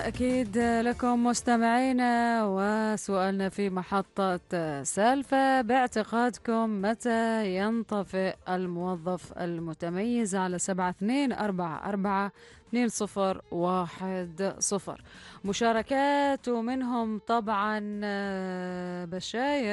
أكيد لكم مستمعينا، وسؤالنا في محطة سالفة: باعتقادكم متى ينطفئ الموظف المتميز؟ على 7244 20 10 مشاركات، ومنهم طبعا بشاير.